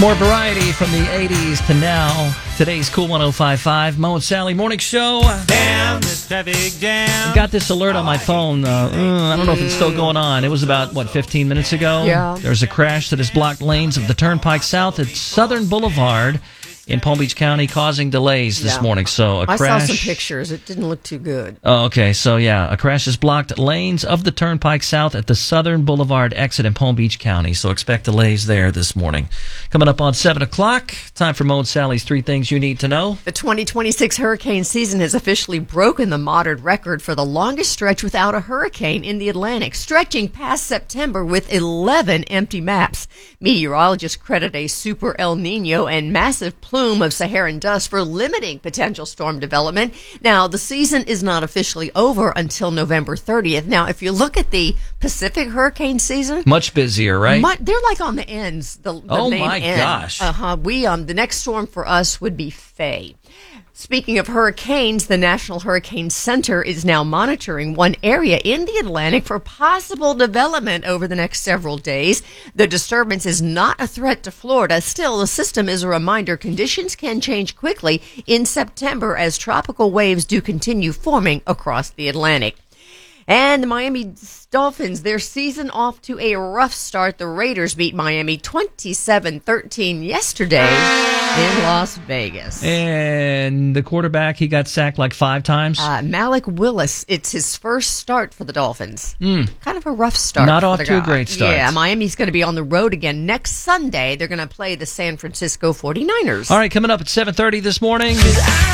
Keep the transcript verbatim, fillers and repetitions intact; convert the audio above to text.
More variety from the eighties to now. Today's Cool one oh five point five. Mo and Sally Morning Show. Damn this traffic jam. I got this alert on my phone. Uh, uh, I don't know if it's still going on. It was about, what, fifteen minutes ago? Yeah. There's a crash that has blocked lanes of the Turnpike South at Southern Boulevard in Palm Beach County, causing delays this Yeah. morning. So a I crash. saw some pictures. It didn't look too good. Oh, okay. So, yeah, a crash has blocked lanes of the Turnpike South at the Southern Boulevard exit in Palm Beach County. So expect delays there this morning. Coming up on seven o'clock, time for Mo and Sally's Three Things You Need to Know. The twenty twenty-six hurricane season has officially broken the modern record for the longest stretch without a hurricane in the Atlantic, stretching past September with eleven empty maps. Meteorologists credit a super El Nino and massive plume of Saharan dust for limiting potential storm development. Now, the season is not officially over until November thirtieth. Now, if you look at the Pacific hurricane season, Much busier, right? mu- they're like on the ends. The, the Oh, main my end. gosh. Uh-huh. We, um, the next storm for us would be Faye. Speaking of hurricanes, the National Hurricane Center is now monitoring one area in the Atlantic for possible development over the next several days. The disturbance is not a threat to Florida. Still, the system is a reminder conditions can change quickly in September as tropical waves do continue forming across the Atlantic. And the Miami Dolphins, their season off to a rough start. The Raiders beat Miami twenty-seven thirteen yesterday in Las Vegas. And the quarterback, he got sacked like five times. Uh, Malik Willis, it's his first start for the Dolphins. Mm. Kind of a rough start. Not for off the to a guy. great start. Yeah, Miami's going to be on the road again next Sunday. They're going to play the San Francisco forty-niners. All right, coming up at seven thirty this morning.